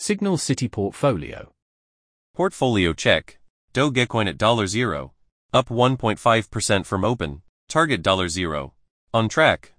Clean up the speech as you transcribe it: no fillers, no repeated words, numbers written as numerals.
Signal City Portfolio. Portfolio check. Dogecoin at $0, up 1.5% from open. Target $0. On track.